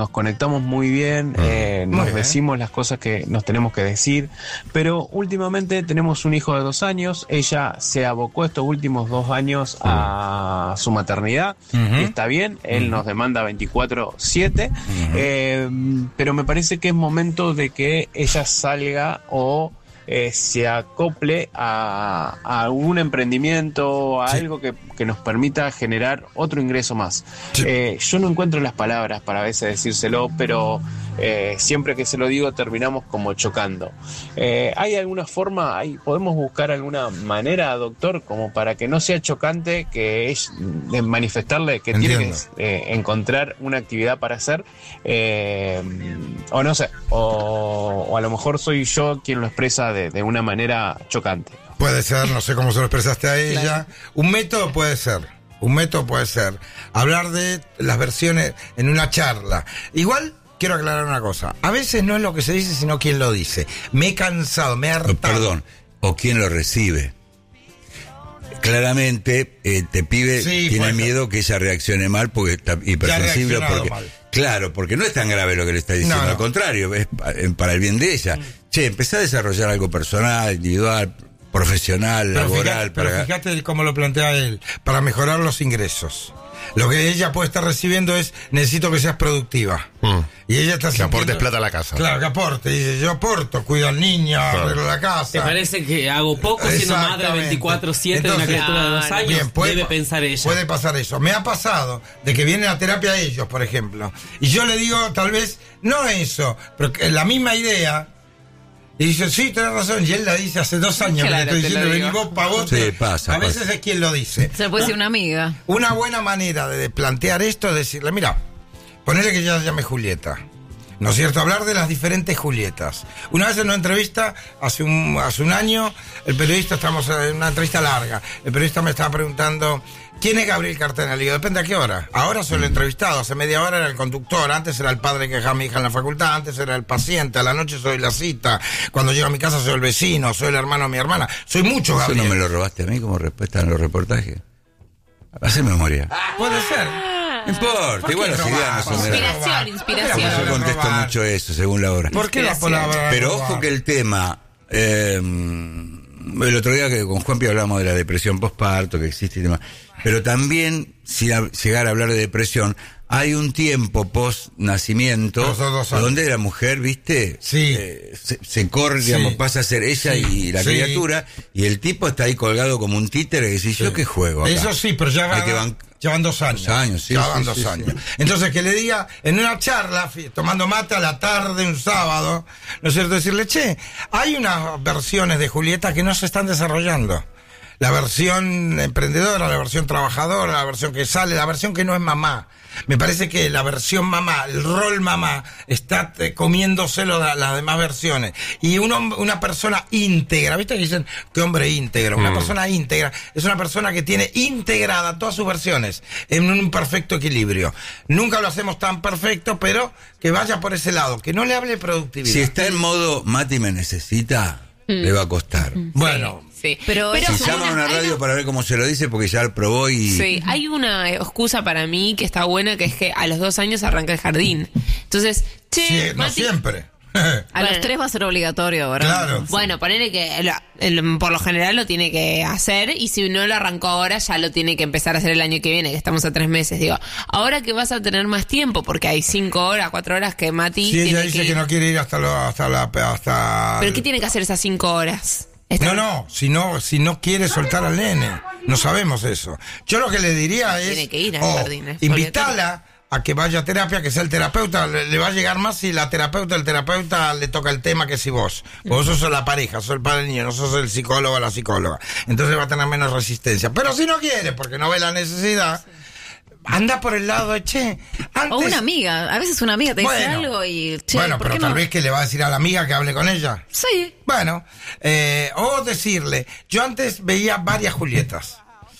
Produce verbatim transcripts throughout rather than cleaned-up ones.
nos conectamos muy bien, eh, Muy nos bien. decimos las cosas que nos tenemos que decir, pero últimamente tenemos un hijo de dos años, ella se abocó estos últimos dos años a su maternidad, Ujú. y está bien, él nos demanda veinticuatro siete, eh, pero me parece que es momento de que ella salga o eh, se acople a, a algún emprendimiento, a Sí. algo que, que nos permita generar otro ingreso más. Sí. Eh, yo no encuentro las palabras para a veces decírselo, pero eh, siempre que se lo digo terminamos como chocando. Eh, ¿Hay alguna forma, hay, podemos buscar alguna manera, doctor, como para que no sea chocante, que es de manifestarle que Entiendo. tiene que eh, encontrar una actividad para hacer? Eh, o no sé, o, o a lo mejor soy yo quien lo expresa de, de una manera chocante. Puede ser, no sé cómo se lo expresaste a ella. Claro. Un método puede ser. Un método puede ser hablar de las versiones en una charla. Igual quiero aclarar una cosa. A veces no es lo que se dice, sino quién lo dice. Me he cansado, me he hartado. Perdón, o quién lo recibe. Claramente, eh, te pibe Sí, tiene puede ser. miedo que ella reaccione mal porque está hipersensible. reaccionado Porque, mal. claro, porque no es tan grave lo que le está diciendo, No, no. al contrario, es pa- eh, para el bien de ella. Che, empezá a desarrollar algo personal, individual, profesional, Pero laboral. fíjate, pero para... fíjate cómo lo plantea él, para mejorar los ingresos. Lo que ella puede estar recibiendo es, necesito que seas productiva. Mm. Y ella está Que aportes sintiendo- plata a la casa. Claro, que aporte. Dice, yo aporto, cuido al niño, arreglo la casa. ¿Te parece que hago poco siendo madre Exactamente. veinticuatro siete de una Entonces, criatura de dos ah, años? bien, puede Debe pa- pensar ella. Puede pasar eso. Me ha pasado de que vienen a terapia ellos, por ejemplo. Y yo le digo, tal vez, no eso, pero que la misma idea. Y dice, sí, tenés razón. Y él la dice hace dos años que Claro, le estoy te lo diciendo, digo. vení vos, pa' vos. Sí, te- pasa, A veces pasa. es quien lo dice. Se puede decir una amiga. Una buena manera de plantear esto es decirle, mira, ponele que ya se llame Julieta. ¿No es cierto? Hablar de las diferentes Julietas. Una vez en una entrevista, hace un, hace un año, el periodista, estamos en una entrevista larga, el periodista me estaba preguntando, ¿quién es Gabriel Cartena? Le digo, depende a qué hora. Ahora soy el entrevistado, hace media hora era el conductor, antes era el padre que dejaba a mi hija en la facultad, antes era el paciente, a la noche soy la cita, cuando llego a mi casa soy el vecino, soy el hermano de mi hermana, soy mucho ¿Eso Gabriel. no me lo robaste a mí como respuesta en los reportajes? Hacé memoria. Puede ser. No importa, ¿Por igual qué las robar? ideas no son ¿Por qué grandes. robar? Inspiración, ¿Por qué la Yo palabra contesto robar? mucho eso, según la hora. ¿Por qué la palabra Pero robar? ojo que el tema, eh, el otro día que con Juanpi hablamos de la depresión postparto que existe y demás, pero también, si a- llegar a hablar de depresión, hay un tiempo post nacimiento Los dos, dos años. donde la mujer, viste, Sí. eh, se, se corre, Sí. digamos, pasa a ser ella Sí. y la Sí. criatura, y el tipo está ahí colgado como un títere que dice, ¿yo qué juego acá? Eso sí, pero ya Hay van, que ban- ya van dos años. Dos años, sí, Ya sí, van sí, dos sí. años. Entonces, que le diga, en una charla, fi- tomando mate a la tarde, un sábado, ¿no es cierto? Decirle, che, hay unas versiones de Julieta que no se están desarrollando. La versión emprendedora, la versión trabajadora, la versión que sale, la versión que no es mamá. Me parece que la versión mamá, el rol mamá, está eh, comiéndoselo la- las demás versiones. Y un hom- una persona íntegra, ¿viste que dicen que hombre íntegro? Una persona íntegra es una persona que tiene integrada todas sus versiones en un perfecto equilibrio. Nunca lo hacemos tan perfecto, pero que vaya por ese lado, que no le hable de productividad. Si está en modo Mati me necesita, le va a costar. Bueno, Sí. Pero- Pero Si hay llama a una hay radio para ver cómo se lo dice, porque ya lo probó y... Sí, hay una excusa para mí que está buena, que es que a los dos años arranca el jardín. Entonces, che, sí, no Mati- siempre. A Bueno. los tres va a ser obligatorio ahora. Claro. Bueno, ponele que el- el- por lo general lo tiene que hacer, y si no lo arrancó ahora, ya lo tiene que empezar a hacer el año que viene, que estamos a tres meses. Digo, ahora que vas a tener más tiempo, porque hay cinco horas, cuatro horas que Mati Si ella tiene dice que que ir. no quiere ir hasta lo, hasta la hasta ¿Pero qué tiene que hacer esas cinco horas? Está- No, no, si no, si no quiere soltar al nene, no sabemos eso. Yo lo que le diría es, Tiene que ir al oh, jardín, es invítala a que vaya a terapia, que sea el terapeuta, le, le va a llegar más si la terapeuta, el terapeuta le toca el tema que si vos. Vos sos la pareja, sos el padre del niño, no sos el psicólogo o la psicóloga. Entonces va a tener menos resistencia. Pero si no quiere, porque no ve la necesidad, anda por el lado de, che, antes... O una amiga. A veces una amiga te dice Bueno. algo y... Che, bueno, ¿por pero qué tal no? vez que le va a decir a la amiga que hable con ella. Sí. Bueno, eh, o decirle, yo antes veía varias Julietas.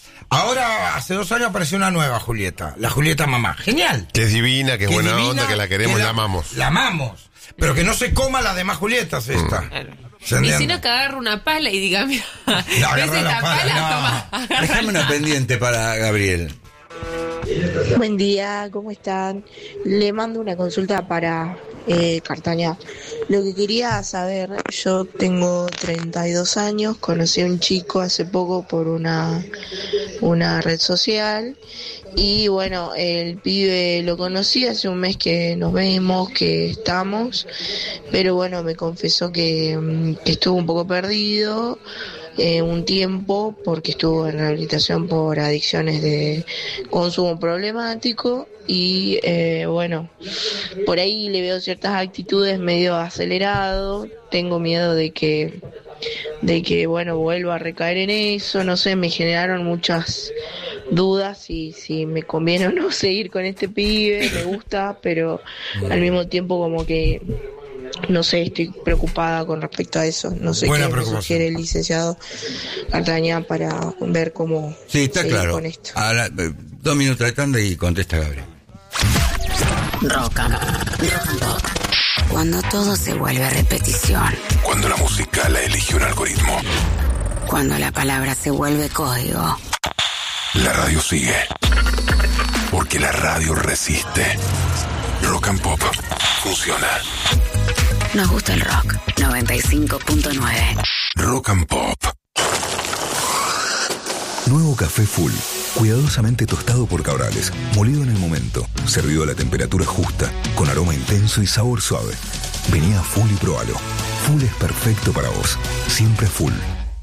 Ahora, hace dos años apareció una nueva Julieta, la Julieta mamá. Genial. Que es divina, que es Que buena divina, onda, que la queremos, que la amamos. La amamos. Pero que no se coma las demás Julietas esta. Claro. ¿Se Y entiende? si no, que agarre una pala y diga, mira, ¿ves agarra la esta pala, pala? no. Toma, agarra. Déjame una pendiente para Gabriel. Buen día, ¿cómo están? Le mando una consulta para eh, Cartaña. Lo que quería saber, yo tengo treinta y dos años, conocí a un chico hace poco por una, una red social y bueno, el pibe lo conocí hace un mes que nos vemos, que estamos, pero bueno, me confesó que, que estuvo un poco perdido. Eh, un tiempo porque estuvo en rehabilitación por adicciones de consumo problemático y eh, bueno, por ahí le veo ciertas actitudes medio acelerado, tengo miedo de que de que bueno vuelva a recaer en eso, no sé, me generaron muchas dudas y si me conviene o no seguir con este pibe, me gusta, pero al mismo tiempo como que no sé, estoy preocupada con respecto a eso. No sé Buena qué me sugiere el licenciado Cartaña para ver cómo sí, está seguir claro. con esto. Ahora, eh, dos minutos de tanda y contesta Gabriel. Rock and Pop. Cuando todo se vuelve repetición. Cuando la música la elige un algoritmo. Cuando la palabra se vuelve código. La radio sigue. Porque la radio resiste. Rock and Pop funciona. Nos gusta el rock. noventa y cinco punto nueve. Rock and Pop. Nuevo café Full. Cuidadosamente tostado por Cabrales. Molido en el momento. Servido a la temperatura justa. Con aroma intenso y sabor suave. Vení a Full y probalo. Full es perfecto para vos. Siempre Full.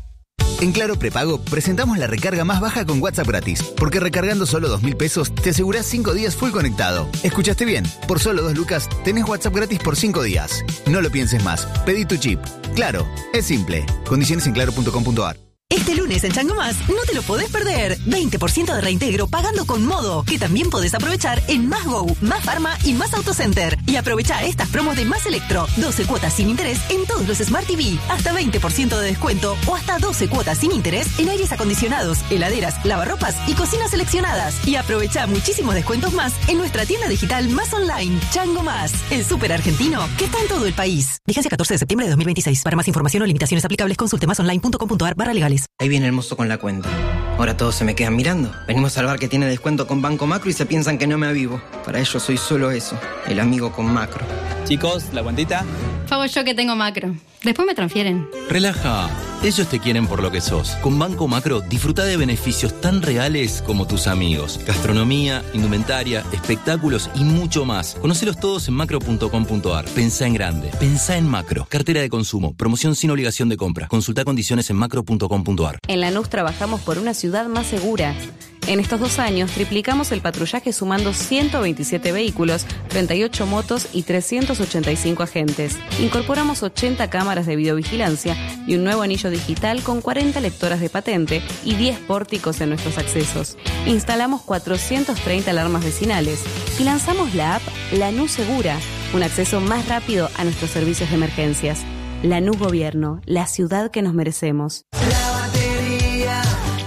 En Claro Prepago presentamos la recarga más baja con WhatsApp gratis, porque recargando solo dos mil pesos te asegurás cinco días full conectado. ¿Escuchaste bien? Por solo dos lucas tenés WhatsApp gratis por cinco días. No lo pienses más, pedí tu chip. Claro, es simple. Condiciones en claro punto com punto a r. Este lunes en Chango Más no te lo podés perder. veinte por ciento de reintegro pagando con Modo, que también podés aprovechar en Más Go, Más Pharma y Más Autocenter. Y aprovecha estas promos de Más Electro. doce cuotas sin interés en todos los Smart T V. Hasta veinte por ciento de descuento o hasta doce cuotas sin interés en aires acondicionados, heladeras, lavarropas y cocinas seleccionadas. Y aprovecha muchísimos descuentos más en nuestra tienda digital Más Online. Chango Más, el súper argentino que está en todo el país. Vigencia catorce de septiembre de dos mil veintiséis. Para más información o limitaciones aplicables consulte más online punto com punto a r barra legales. Ahí viene el mozo con la cuenta. Ahora todos se me quedan mirando. Venimos a salvar que tiene descuento con Banco Macro y se piensan que no me avivo. Para ellos soy solo eso, el amigo con Macro. Chicos, ¿la cuentita? Favor yo que tengo Macro. Después me transfieren. Relaja. Ellos te quieren por lo que sos. Con Banco Macro, disfruta de beneficios tan reales como tus amigos. Gastronomía, indumentaria, espectáculos y mucho más. Conocelos todos en macro punto com punto a r. Pensá en grande. Pensá en Macro. Cartera de consumo. Promoción sin obligación de compra. Consulta condiciones en macro punto com punto a r. En Lanús trabajamos por una ciudad más segura. En estos dos años triplicamos el patrullaje sumando ciento veintisiete vehículos, treinta y ocho motos y trescientos ochenta y cinco agentes. Incorporamos ochenta cámaras de videovigilancia y un nuevo anillo digital con cuarenta lectoras de patente y diez pórticos en nuestros accesos. Instalamos cuatrocientas treinta alarmas vecinales y lanzamos la app Lanús Segura, un acceso más rápido a nuestros servicios de emergencias. Lanús Gobierno, la ciudad que nos merecemos. La batería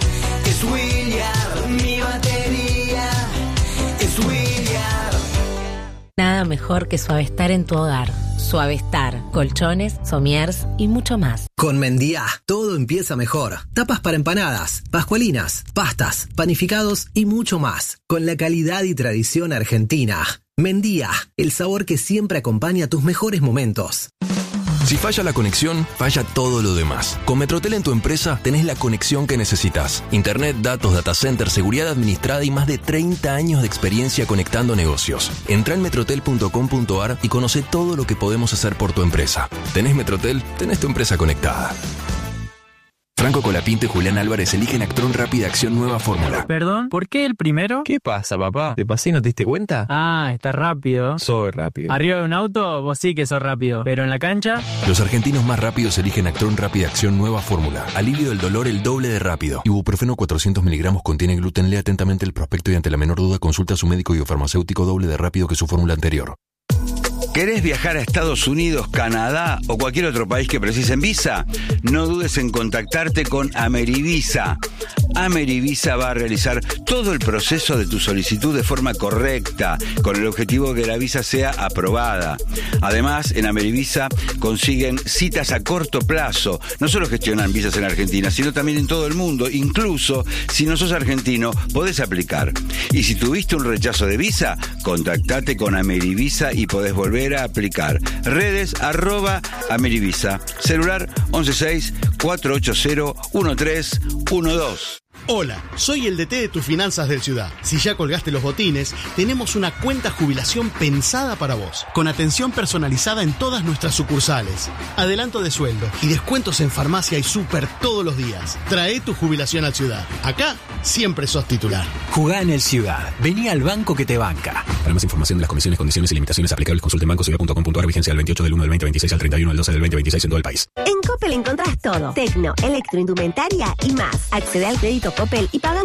es William, mi batería es William. Nada mejor que Suavestar en tu hogar. Suavestar, colchones, somiers y mucho más. Con Mendía, todo empieza mejor. Tapas para empanadas, pascualinas, pastas, panificados y mucho más. Con la calidad y tradición argentina. Mendía, el sabor que siempre acompaña tus mejores momentos. Si falla la conexión, falla todo lo demás. Con Metrotel en tu empresa tenés la conexión que necesitas. Internet, datos, data center, seguridad administrada y más de treinta años de experiencia conectando negocios. Entrá en metrotel punto com punto a r y conoce todo lo que podemos hacer por tu empresa. ¿Tenés Metrotel? Tenés tu empresa conectada. Franco Colapinto y Julián Álvarez eligen Actron Rápida Acción Nueva Fórmula. ¿Perdón? ¿Por qué el primero? ¿Qué pasa, papá? ¿Te pasé y no te diste cuenta? Ah, está rápido. Soy rápido. Arriba de un auto, vos sí que sos rápido. Pero en la cancha... Los argentinos más rápidos eligen Actron Rápida Acción Nueva Fórmula. Alivio del dolor el doble de rápido. Ibuprofeno cuatrocientos miligramos contiene gluten. Lea atentamente el prospecto y ante la menor duda consulta a su médico y o farmacéutico doble de rápido que su fórmula anterior. ¿Querés viajar a Estados Unidos, Canadá o cualquier otro país que precisen visa? No dudes en contactarte con Amerivisa. Amerivisa va a realizar todo el proceso de tu solicitud de forma correcta, con el objetivo de que la visa sea aprobada. Además, en Amerivisa consiguen citas a corto plazo. No solo gestionan visas en Argentina, sino también en todo el mundo. Incluso, si no sos argentino, podés aplicar. Y si tuviste un rechazo de visa, contactate con Amerivisa y podés volver a aplicar. Redes arroba Amerivisa. Celular once seis, cuatro ocho cero, uno tres uno dos. Hola, soy el D T de tus finanzas del Ciudad. Si ya colgaste los botines, tenemos una cuenta jubilación pensada para vos, con atención personalizada en todas nuestras sucursales, adelanto de sueldo y descuentos en farmacia y súper todos los días. Trae tu jubilación al Ciudad. Acá siempre sos titular. Jugá en el Ciudad. Vení al banco que te banca. Para más información de las comisiones, condiciones y limitaciones aplicables, consulte en banco ciudad punto com punto a r. Vigencia del veintiocho del uno del veinte veintiséis al treinta y uno del doce del veinte veintiséis en todo el país. En Coppel encontrás todo. Tecno, electroindumentaria y más. Accede al crédito Coppel y paga